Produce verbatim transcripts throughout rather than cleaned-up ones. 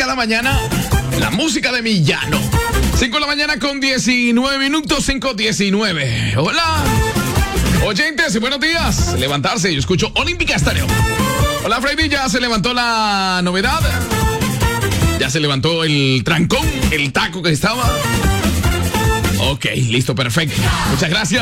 cada mañana la música de mi llano. cinco de la mañana con diecinueve minutos, cinco diecinueve. Hola. Oyentes, buenos días. Levantarse, yo escucho Olímpica Estéreo. Hola, Freddy, ya se levantó la novedad. Ya se levantó el trancón, el taco que estaba. Ok, listo, perfecto. Muchas gracias.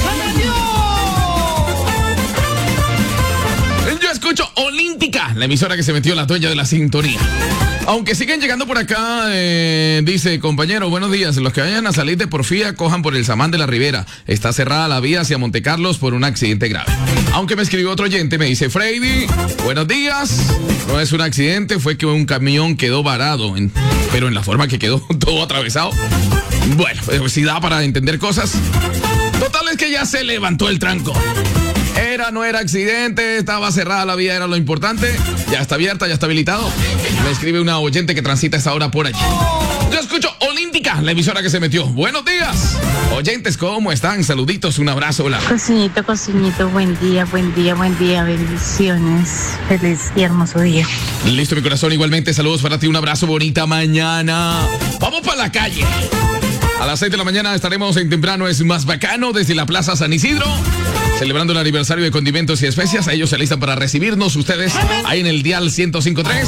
Yo escucho Olímpica, la emisora que se metió la dueña de la sintonía. Aunque siguen llegando por acá, eh, dice, compañero, buenos días. Los que vayan a salir de Porfía, cojan por el Samán de la Ribera. Está cerrada la vía hacia Montecarlos por un accidente grave. Aunque me escribió otro oyente, me dice, Freddy, buenos días. No es un accidente, fue que un camión quedó varado, en, pero en la forma que quedó todo atravesado. Bueno, pues sí da para entender cosas. Total es que ya se levantó el tranco. Era, no era accidente, estaba cerrada la vía, era lo importante. Ya está abierta, ya está habilitado. Me escribe una oyente que transita esa hora por allí. Yo escucho Olímpica, la emisora que se metió. Buenos días. Oyentes, ¿cómo están? Saluditos, un abrazo, hola. Cocinito, cocinito, buen día, buen día, buen día, bendiciones. Feliz y hermoso día. Listo, mi corazón, igualmente, saludos para ti, un abrazo, bonita mañana. Vamos para la calle. A las seis de la mañana estaremos en Temprano es Más Bacano desde la Plaza San Isidro, celebrando el aniversario de Condimentos y Especias. Ellos se alistan para recibirnos ustedes ahí en el dial ciento cinco punto tres.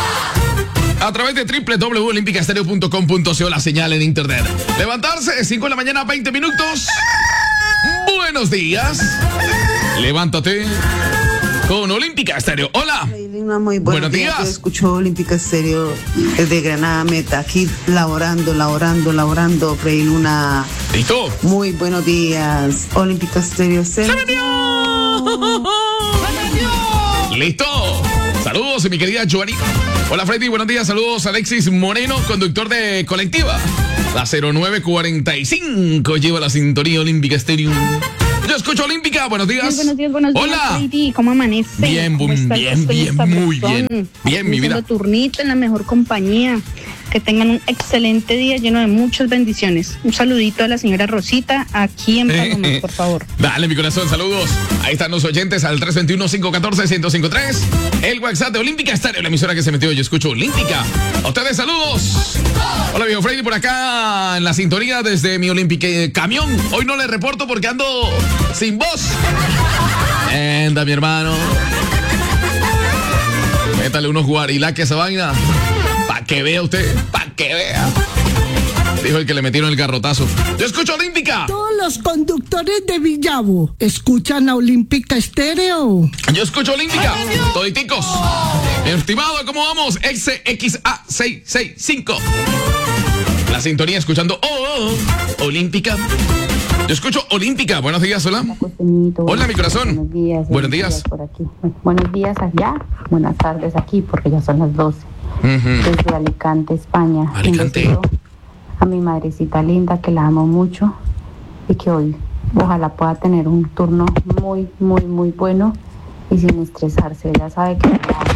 A través de doble u doble u doble u punto olímpica estéreo punto com punto co, la señal en internet. Levantarse, cinco de la mañana, veinte minutos. Buenos días. Levántate con Olímpica Estéreo. Hola. Una muy buenos, buenos días. días. Yo escucho Olímpica Estéreo desde Granada Meta, aquí laborando, laborando, laborando. Frey Luna. ¿Listo? Muy buenos días. Olímpica Estéreo. ¡Se metió! ¡Listo! Saludos, mi querida Joanny. Hola, Freddy, buenos días. Saludos, Alexis Moreno, conductor de Colectiva. La cero nueve cuarenta y cinco lleva la sintonía Olímpica Estéreo. Yo escucho Olímpica, buenos días. Buenos días, buenos días. Hola. Freddy, ¿cómo amanece? Bien, ¿Cómo bien, bien, bien, muy bien. Bien, mi vida. Turnito en la mejor compañía. Que tengan un excelente día lleno de muchas bendiciones. Un saludito a la señora Rosita aquí en Paloma, por favor. Dale, mi corazón, saludos. Ahí están los oyentes al tres dos uno, cinco uno cuatro, uno cero cinco tres. El WhatsApp de Olímpica Estéreo, la emisora que se metió. Yo escucho Olímpica. A ustedes, saludos. Hola, viejo Freddy, por acá en la sintonía desde mi Olímpica camión. Hoy no le reporto porque ando sin voz. Anda, mi hermano. Métale unos guarilaques a esa vaina. Pa' que vea usted, pa' que vea. Dijo el que le metieron el garrotazo. Yo escucho Olímpica. Todos los conductores de Villavo escuchan a Olímpica Estéreo. Yo escucho Olímpica. Toditicos. Estimado, ¿cómo vamos? X X A seiscientos sesenta y cinco. La sintonía escuchando oh, oh, oh, Olímpica. Yo escucho Olímpica. Buenos días, hola. Hola, mi corazón. Buenos días. Buenos días. días por aquí. Buenos días allá. Buenas tardes aquí porque ya son las doce. Uh-huh. Desde Alicante, España. Alicante. A mi madrecita linda, que la amo mucho y que hoy ojalá pueda tener un turno muy, muy, muy bueno y sin estresarse. Ya sabe que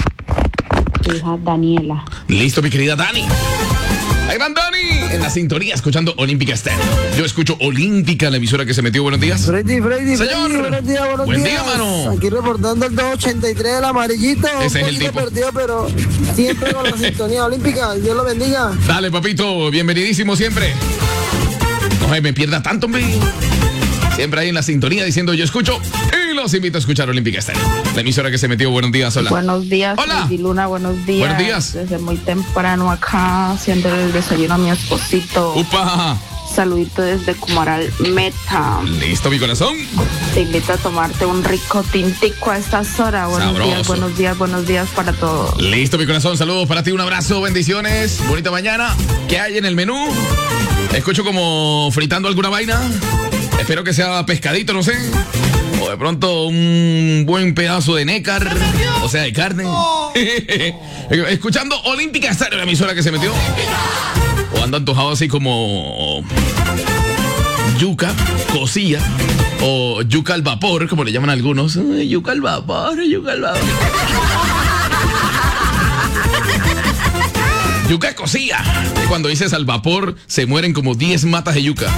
su hija Daniela. Listo, mi querida Dani. Ahí van Dani en la sintonía escuchando Olímpica Estéreo. Yo escucho Olímpica, la emisora que se metió. Buenos días. Freddy, Freddy, señor. Freddy, buenos días, buenos Buen días. día, mano. Aquí reportando el doscientos ochenta y tres del amarillito. Ese es el tipo. Perdido, pero siempre con la sintonía Olímpica. Dios lo bendiga. Dale, papito, bienvenidísimo siempre. No me pierda tanto, hombre. Siempre ahí en la sintonía diciendo yo escucho y los invito a escuchar Olímpica Estéreo. La emisora que se metió. Buenos días, hola. Buenos días, hola. Freddy Luna, buenos días. Buenos días. Desde muy temprano acá, haciendo el desayuno a mi esposito. Upa. Saludito desde Cumaral Meta. Listo, mi corazón. Te invito a tomarte un rico tintico a estas horas. Buenos Sabroso. días, buenos días, buenos días para todos. Listo, mi corazón. Saludos para ti, un abrazo, bendiciones. Bonita mañana. ¿Qué hay en el menú? Escucho como fritando alguna vaina. Espero que sea pescadito, no sé. O de pronto un buen pedazo de nécar. O sea, de carne. Oh. Escuchando Olímpica Estéreo, la emisora que se metió. O ando antojado así como yuca, cocilla. O yuca al vapor, como le llaman algunos. Ay, yuca al vapor, yuca al vapor. Yuca cocilla. Cuando dices al vapor, se mueren como diez matas de yuca.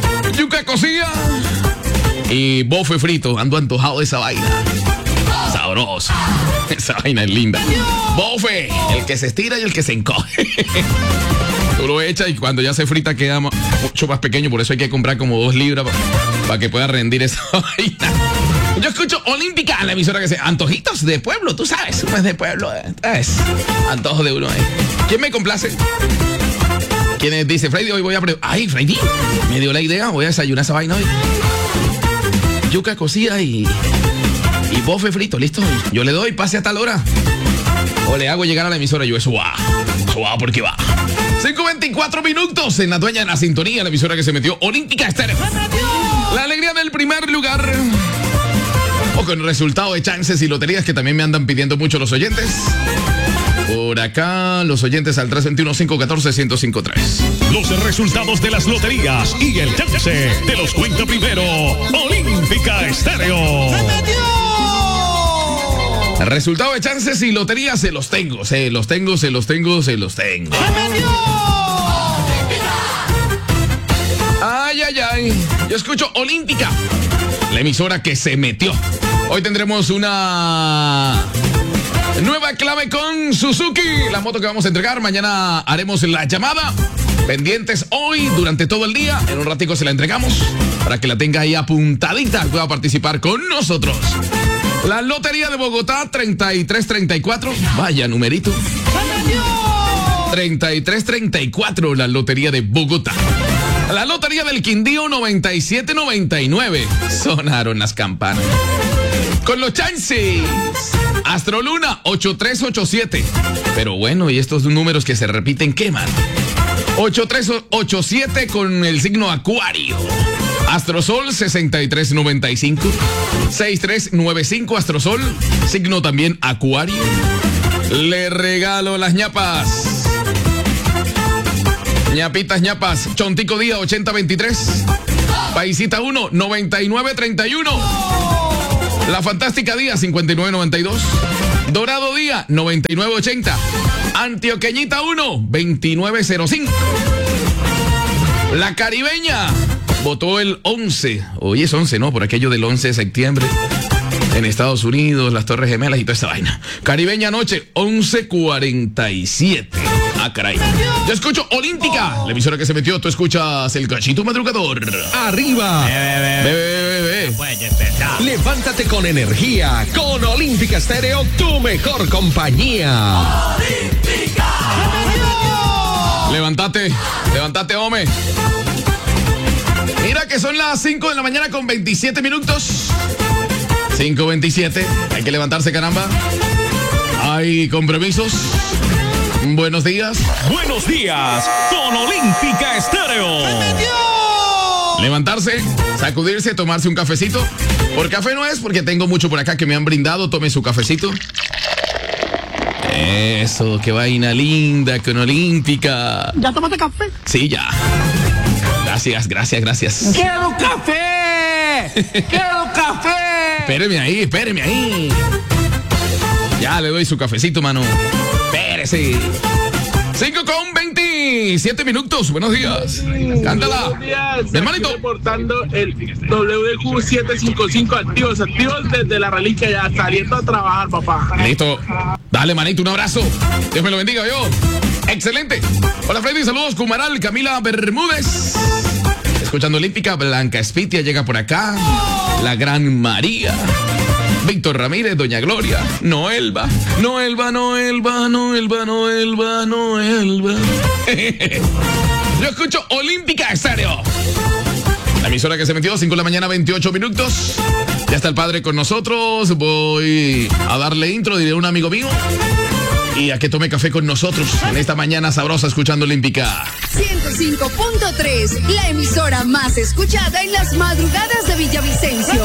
Yuca cocilla y bofe frito. Ando antojado de esa vaina. sabroso. Esa vaina es linda. Bofe, el que se estira y el que se encoge. Tú lo echas y cuando ya se frita queda mucho más pequeño, por eso hay que comprar como dos libras para pa que pueda rendir esa vaina. Yo escucho Olímpica, la emisora que se... Antojitos de pueblo, tú sabes, uno es de pueblo, es antojo de uno. ¿eh? ¿Quién me complace? ¿Quién dice, Freddy, hoy voy a... Pre Ay, Freddy, me dio la idea, voy a desayunar esa vaina hoy. Yuca cocida y... Y bofe frito, listo. Yo le doy, pase a tal hora. O le hago llegar a la emisora, yo eso va. Eso va porque va. cinco veinticuatro minutos en la dueña de la sintonía, la emisora que se metió Olímpica Estéreo. La alegría del primer lugar. O con el resultado de chances y loterías que también me andan pidiendo mucho los oyentes. Por acá, los oyentes al tres dos uno, cinco uno cuatro, uno cero cinco tres. Los resultados de las loterías y el chance te los cuenta primero Olímpica Estéreo. Resultado de chances y loterías se los tengo, se los tengo, se los tengo, se los tengo. Ay, ay, ay. Yo escucho Olímpica, la emisora que se metió. Hoy tendremos una nueva clave con Suzuki, la moto que vamos a entregar. Mañana haremos la llamada. Pendientes hoy durante todo el día. En un ratico se la entregamos para que la tenga ahí apuntadita y pueda participar con nosotros. La Lotería de Bogotá, treinta y tres treinta y cuatro. Vaya numerito. treinta y tres treinta y cuatro, la Lotería de Bogotá. La Lotería del Quindío, noventa y siete noventa y nueve. Sonaron las campanas. Con los chances. Astroluna, ochenta y tres ochenta y siete. Pero bueno, y estos números que se repiten queman. ochenta y tres ochenta y siete con el signo Acuario. Astrosol, sesenta y tres noventa y cinco. sesenta y tres noventa y cinco, Astrosol. Signo también Acuario. Le regalo las ñapas. ñapitas, ñapas. Chontico Día, ochenta veintitrés. Paisita uno, noventa y nueve treinta y uno. La Fantástica Día, cincuenta y nueve noventa y dos. Dorado Día, noventa y nueve ochenta. Antioqueñita uno, veintinueve cero cinco. La Caribeña votó el once. Hoy es once, ¿no? Por aquello del once de septiembre. En Estados Unidos, las Torres Gemelas y toda esa vaina. Caribeña anoche, once cuarenta y siete. Ah, caray. Yo escucho Olímpica, la emisora que se metió. Tú escuchas el Cachito Madrugador. Arriba. Bebé, bebé, bebé. Levántate con energía. Con Olímpica Estéreo, tu mejor compañía. Olímpica. Levántate, levántate, hombre. Mira que son las cinco de la mañana con veintisiete minutos. cinco veintisiete. Hay que levantarse, caramba. Hay compromisos. Buenos días. Buenos días con Olímpica Estéreo. Levantarse, sacudirse, tomarse un cafecito. Por café no es, porque tengo mucho por acá que me han brindado. Tome su cafecito. Eso, qué vaina linda con Olímpica. ¿Ya tomaste café? Sí, ya. Gracias, gracias, gracias. ¡Quiero café! ¡Quiero café! Espéreme ahí, espéreme ahí. Ya le doy su cafecito, mano. Espérese. cinco con veintisiete minutos. Buenos días. Cántala. Buenos días. Mi hermanito. Estoy reportando el W D Q setecientos cincuenta y cinco activos, activos desde la reliquia ya saliendo a trabajar, papá. Listo. Dale, manito, un abrazo. Dios me lo bendiga, yo. Excelente. Hola, Freddy. Saludos, Cumaral, Camila Bermúdez. Escuchando Olímpica, Blanca Espitia llega por acá. La Gran María. Víctor Ramírez, Doña Gloria, Noelba, Noelba, Noelba, Noelba, Noelba, Noelba. Yo escucho Olímpica Estéreo. La emisora que se metió, cinco de la mañana, veintiocho minutos. Ya está el padre con nosotros. Voy a darle intro, diré a un amigo mío. Y a que tome café con nosotros en esta mañana sabrosa escuchando Olímpica. ciento cinco punto tres, la emisora más escuchada en las madrugadas de Villavicencio.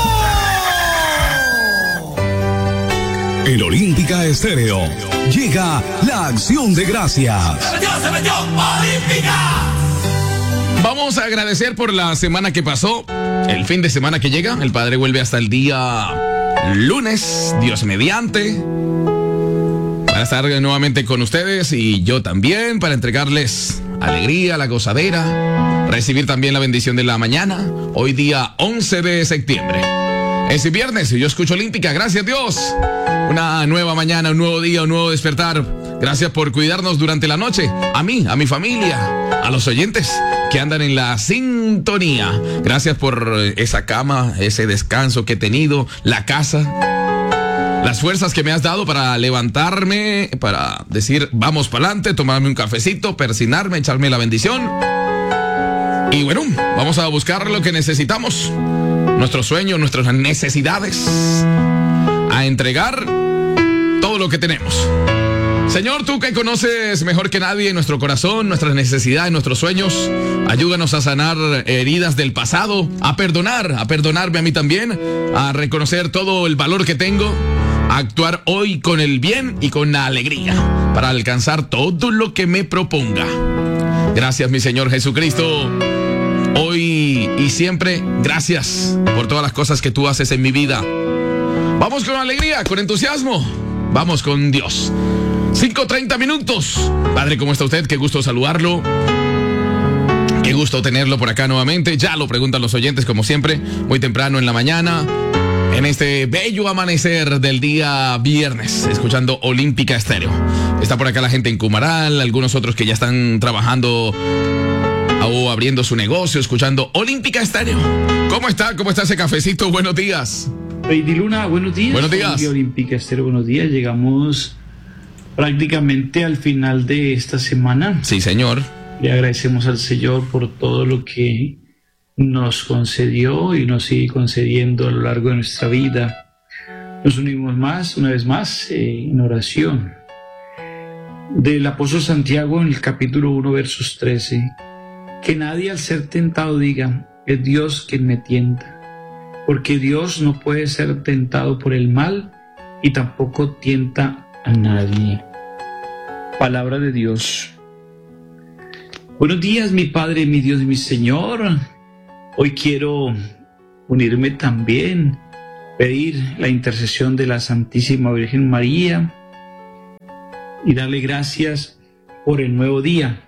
En Olímpica Estéreo llega la acción de gracias. ¡Se metió, se metió, Olímpica! Vamos a agradecer por la semana que pasó, el fin de semana que llega. El padre vuelve hasta el día lunes, Dios mediante, para estar nuevamente con ustedes y yo también, para entregarles alegría, la gozadera, recibir también la bendición de la mañana, hoy día once de septiembre. Es viernes y yo escucho Olímpica. Gracias, Dios. Una nueva mañana, un nuevo día, un nuevo despertar. Gracias por cuidarnos durante la noche. A mí, a mi familia, a los oyentes que andan en la sintonía. Gracias por esa cama, ese descanso que he tenido, la casa, las fuerzas que me has dado para levantarme, para decir vamos para adelante, tomarme un cafecito, persinarme, echarme la bendición. Y bueno, vamos a buscar lo que necesitamos, nuestros sueños, nuestras necesidades, a entregar todo lo que tenemos. Señor, tú que conoces mejor que nadie nuestro corazón, nuestras necesidades, nuestros sueños, ayúdanos a sanar heridas del pasado, a perdonar, a perdonarme a mí también, a reconocer todo el valor que tengo, a actuar hoy con el bien y con la alegría para alcanzar todo lo que me proponga. Gracias, mi Señor Jesucristo. Hoy y siempre, gracias por todas las cosas que tú haces en mi vida. Vamos con alegría, con entusiasmo. Vamos con Dios. cinco treinta minutos. Padre, ¿cómo está usted? Qué gusto saludarlo. Qué gusto tenerlo por acá nuevamente. Ya lo preguntan los oyentes, como siempre, muy temprano en la mañana, en este bello amanecer del día viernes, escuchando Olímpica Estéreo. Está por acá la gente en Cumaral, algunos otros que ya están trabajando o abriendo su negocio, escuchando Olímpica Estéreo. ¿Cómo está? ¿Cómo está ese cafecito? Buenos días. Lady Luna, buenos días. Buenos días. Olímpica Estéreo, buenos días. Llegamos prácticamente al final de esta semana. Sí, señor. Le agradecemos al Señor por todo lo que nos concedió y nos sigue concediendo a lo largo de nuestra vida. Nos unimos más, una vez más, eh, en oración. Del apóstol Santiago en el capítulo uno, versos trece. Que nadie al ser tentado diga, es Dios quien me tienta, porque Dios no puede ser tentado por el mal y tampoco tienta a nadie. Palabra de Dios. Buenos días, mi Padre, mi Dios y mi Señor. Hoy quiero unirme también, pedir la intercesión de la Santísima Virgen María y darle gracias por el nuevo día.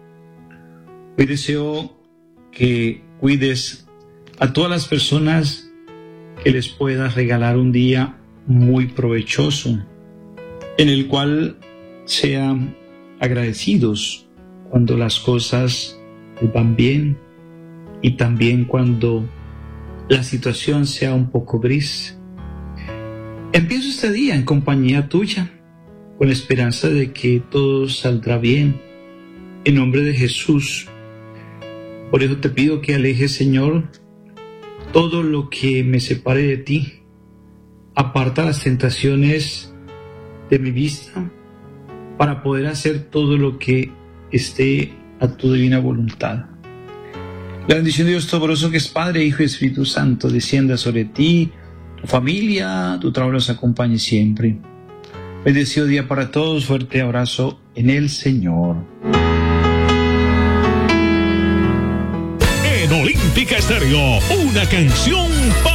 Hoy deseo que cuides a todas las personas, que les puedas regalar un día muy provechoso, en el cual sean agradecidos cuando las cosas les van bien y también cuando la situación sea un poco gris. Empiezo este día en compañía tuya, con la esperanza de que todo saldrá bien, en nombre de Jesús. Por eso te pido que alejes, Señor, todo lo que me separe de ti. Aparta las tentaciones de mi vista para poder hacer todo lo que esté a tu divina voluntad. La bendición de Dios Todopoderoso, que es Padre, Hijo y Espíritu Santo, descienda sobre ti, tu familia, tu trabajo los acompañe siempre. Bendecido día para todos, fuerte abrazo en el Señor. En Olímpica Estéreo, una canción para